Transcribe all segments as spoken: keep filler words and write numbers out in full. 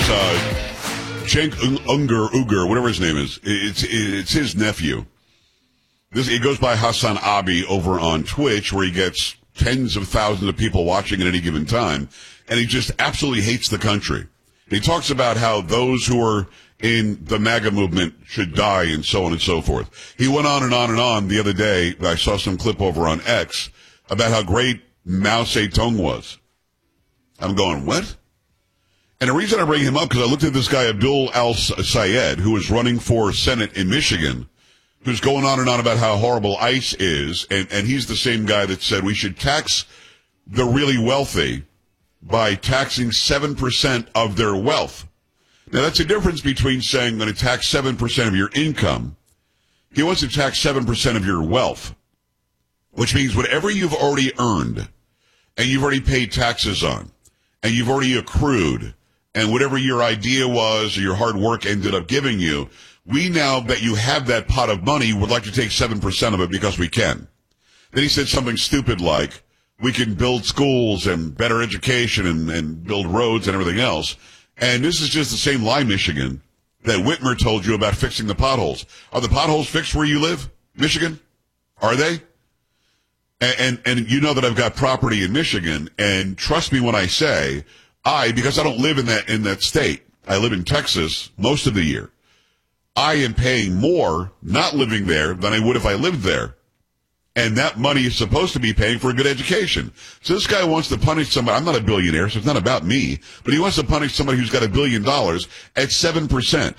is uh, Cenk Unger, Uger, whatever his name is. It's it's his nephew. This It goes by Hassan Abi over on Twitch, where he gets tens of thousands of people watching at any given time, and he just absolutely hates the country. He talks about how those who are in the MAGA movement should die and so on and so forth. He went on and on and on the other day. I saw some clip over on X about how great Mao Zedong was. I'm going, what? And the reason I bring him up, because I looked at this guy, Abdul Al-Sayed, who is running for Senate in Michigan, who's going on and on about how horrible ICE is, and, and he's the same guy that said we should tax the really wealthy by taxing seven percent of their wealth. Now, that's the difference between saying I'm going to tax seven percent of your income. He wants to tax seven percent of your wealth, which means whatever you've already earned and you've already paid taxes on and you've already accrued and whatever your idea was or your hard work ended up giving you, we now that you have that pot of money would like to take seven percent of it because we can. Then he said something stupid like, we can build schools and better education and, and build roads and everything else. And this is just the same lie, Michigan, that Whitmer told you about fixing the potholes. Are the potholes fixed where you live, Michigan? Are they? And, and, and you know that I've got property in Michigan, and trust me when I say, I, because I don't live in that, in that state, I live in Texas most of the year, I am paying more not living there than I would if I lived there. And that money is supposed to be paying for a good education. So this guy wants to punish somebody. I'm not a billionaire, so it's not about me. But he wants to punish somebody who's got a billion dollars at seven percent.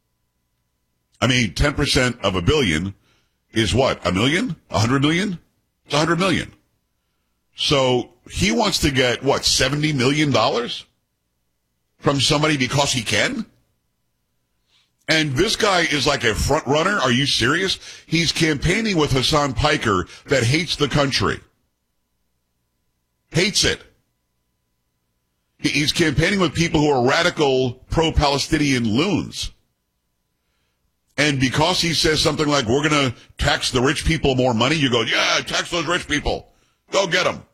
I mean, ten percent of a billion is what? A million? A hundred million? It's a hundred million. So he wants to get, what, seventy million dollars from somebody because he can? And this guy is like a front runner. Are you serious? He's campaigning with Hassan Piker that hates the country. Hates it. He's campaigning with people who are radical pro-Palestinian loons. And because he says something like, we're going to tax the rich people more money, you go, yeah, tax those rich people. Go get them.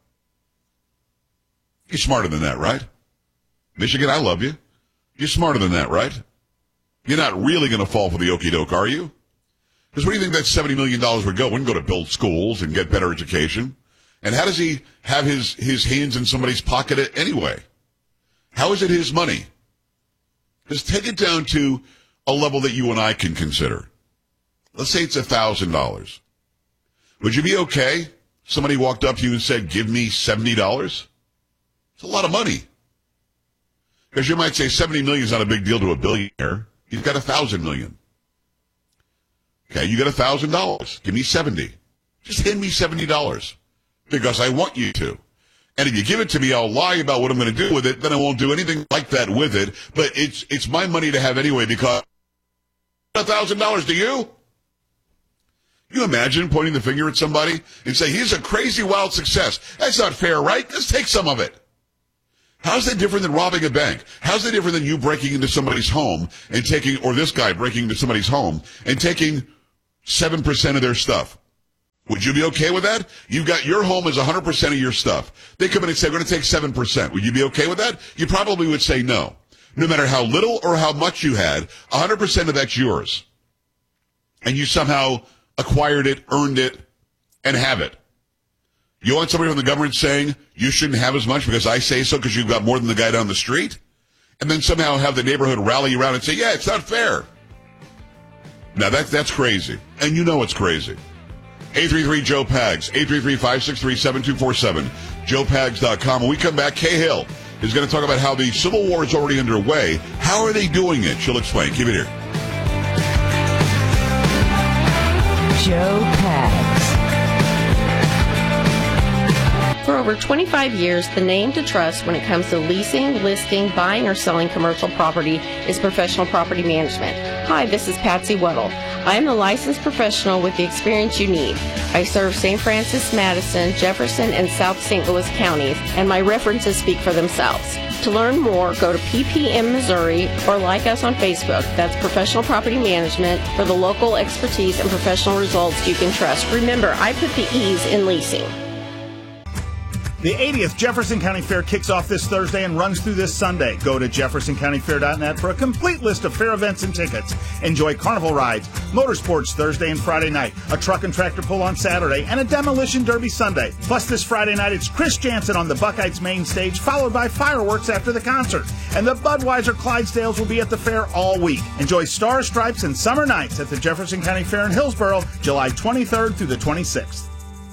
You're smarter than that, right? Michigan, I love you. You're smarter than that, right? You're not really going to fall for the okie doke, are you? Because where do you think that seventy million dollars would go? It wouldn't go to build schools and get better education. And how does he have his, his hands in somebody's pocket anyway? How is it his money? Just take it down to a level that you and I can consider. Let's say it's one thousand dollars. Would you be okay? Somebody walked up to you and said, give me seventy dollars? It's a lot of money. Because you might say seventy million is not a big deal to a billionaire. You've got a thousand million. Okay, you got a thousand dollars. Give me seventy. Just hand me seventy dollars because I want you to. And if you give it to me, I'll lie about what I'm going to do with it. Then I won't do anything like that with it. But it's it's my money to have anyway because a thousand dollars to you. You imagine pointing the finger at somebody and say, he's a crazy wild success. That's not fair, right? Let's take some of it. How's that different than robbing a bank? How's that different than you breaking into somebody's home and taking, or this guy breaking into somebody's home and taking seven percent of their stuff? Would you be okay with that? You've got your home is one hundred percent of your stuff. They come in and say, we're going to take seven percent. Would you be okay with that? You probably would say no. No matter how little or how much you had, one hundred percent of that's yours. And you somehow acquired it, earned it, and have it. You want somebody from the government saying you shouldn't have as much because I say so because you've got more than the guy down the street? And then somehow have the neighborhood rally around and say, yeah, it's not fair. Now, that, that's crazy. And you know it's crazy. eight three three, Joe Pags, eight three three, five six three, seven two four seven, joe pags dot com. When we come back, Kay Hill is going to talk about how the Civil War is already underway. How are they doing it? She'll explain. Keep it here. Joe Pags. For over twenty-five years, the name to trust when it comes to leasing, listing, buying, or selling commercial property is Professional Property Management. Hi, this is Patsy Weddle. I am the licensed professional with the experience you need. I serve Saint Francis, Madison, Jefferson, and South Saint Louis counties, and my references speak for themselves. To learn more, go to P P M Missouri or like us on Facebook. That's Professional Property Management for the local expertise and professional results you can trust. Remember, I put the E's in leasing. The eightieth Jefferson County Fair kicks off this Thursday and runs through this Sunday. Go to jefferson county fair dot net for a complete list of fair events and tickets. Enjoy carnival rides, motorsports Thursday and Friday night, a truck and tractor pull on Saturday, and a demolition derby Sunday. Plus, this Friday night, it's Chris Jansen on the Buckeyes main stage, followed by fireworks after the concert. And the Budweiser Clydesdales will be at the fair all week. Enjoy Stars, Stripes, and Summer Nights at the Jefferson County Fair in Hillsboro, July twenty-third through the twenty-sixth.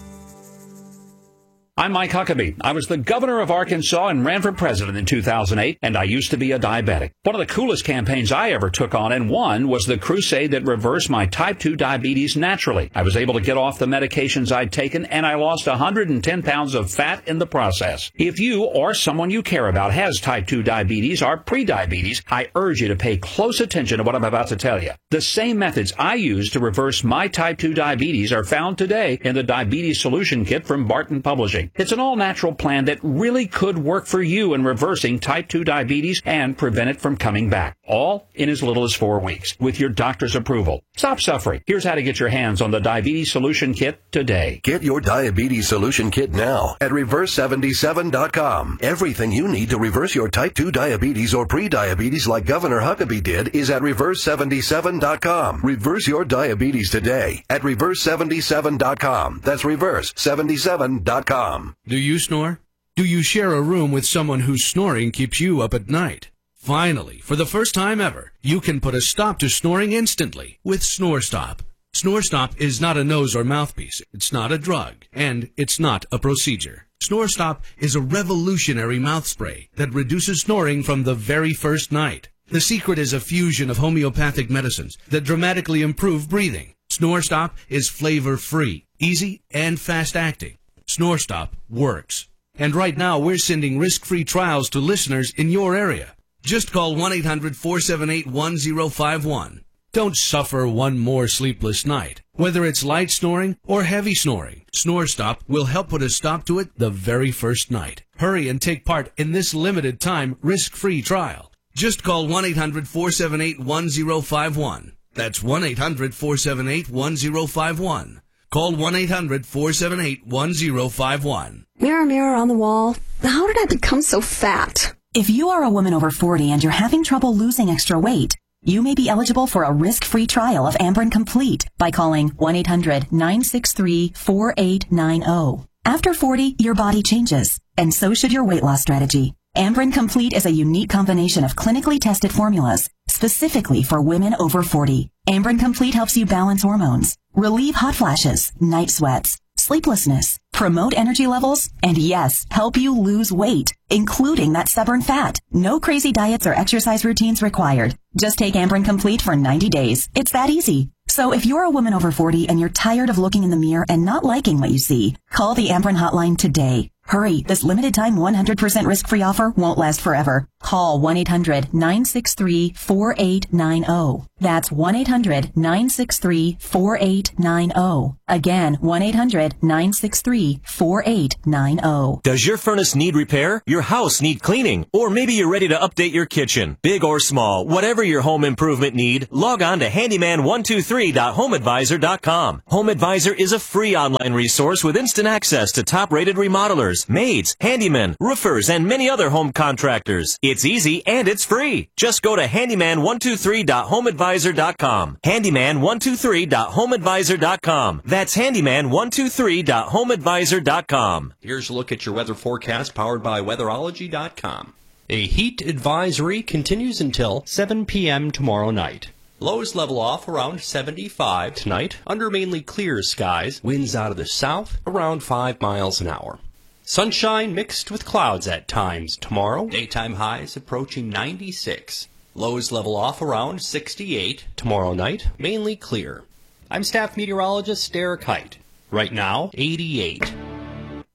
I'm Mike Huckabee. I was the governor of Arkansas and ran for president in two thousand eight, and I used to be a diabetic. One of the coolest campaigns I ever took on and won was the crusade that reversed my type two diabetes naturally. I was able to get off the medications I'd taken, and I lost one hundred ten pounds of fat in the process. If you or someone you care about has type two diabetes or prediabetes, I urge you to pay close attention to what I'm about to tell you. The same methods I used to reverse my type two diabetes are found today in the Diabetes Solution Kit from Barton Publishing. It's an all-natural plan that really could work for you in reversing type two diabetes and prevent it from coming back, all in as little as four weeks, with your doctor's approval. Stop suffering. Here's how to get your hands on the Diabetes Solution Kit today. Get your Diabetes Solution Kit now at reverse seventy-seven dot com. Everything you need to reverse your type two diabetes or pre-diabetes like Governor Huckabee did is at reverse seventy-seven dot com. Reverse your diabetes today at reverse seventy-seven dot com. That's reverse seventy-seven dot com. Do you snore? Do you share a room with someone whose snoring keeps you up at night? Finally, for the first time ever, you can put a stop to snoring instantly with SnoreStop. SnoreStop is not a nose or mouthpiece, it's not a drug, and it's not a procedure. SnoreStop is a revolutionary mouth spray that reduces snoring from the very first night. The secret is a fusion of homeopathic medicines that dramatically improve breathing. SnoreStop is flavor-free, easy, and fast-acting. SnoreStop works. And right now, we're sending risk-free trials to listeners in your area. Just call one eight hundred four seven eight one zero five one. Don't suffer one more sleepless night. Whether it's light snoring or heavy snoring, SnoreStop will help put a stop to it the very first night. Hurry and take part in this limited time risk-free trial. Just call one eight hundred four seven eight one zero five one. That's one eight hundred four seven eight one zero five one. Call one eight hundred four seven eight one zero five one. Mirror, mirror on the wall, how did I become so fat? If you are a woman over forty and you're having trouble losing extra weight, you may be eligible for a risk-free trial of Amberen Complete by calling one eight hundred nine six three four eight nine zero. After forty, your body changes, and so should your weight loss strategy. Amberen Complete is a unique combination of clinically tested formulas specifically for women over forty. Amberen Complete helps you balance hormones, relieve hot flashes, night sweats, sleeplessness, promote energy levels, and yes, help you lose weight, including that stubborn fat. No crazy diets or exercise routines required. Just take Amberen Complete for ninety days. It's that easy. So if you're a woman over forty and you're tired of looking in the mirror and not liking what you see, call the Amberen hotline today. Hurry, this limited time one hundred percent risk-free offer won't last forever. Call one eight hundred nine six three four eight nine zero. That's one eight hundred nine six three four eight nine zero. Again, one eight hundred nine six three four eight nine zero. Does your furnace need repair? Your house need cleaning? Or maybe you're ready to update your kitchen? Big or small, whatever your home improvement need, log on to handyman one two three dot home advisor dot com. Home Advisor is a free online resource with instant access to top-rated remodelers, maids, handymen, roofers, and many other home contractors. It's easy and it's free. Just go to handyman one two three dot home advisor dot com. handyman one two three dot home advisor dot com. That's handyman one two three dot home advisor dot com. Here's a look at your weather forecast powered by weatherology dot com. A heat advisory continues until seven p.m. tomorrow night. Lows level off around seventy-five tonight under mainly clear skies. Winds out of the south around five miles an hour. Sunshine mixed with clouds at times tomorrow. Daytime highs approaching ninety-six. Lows level off around sixty-eight tomorrow night. Mainly clear. I'm staff meteorologist Derek Height. Right now, eighty-eight.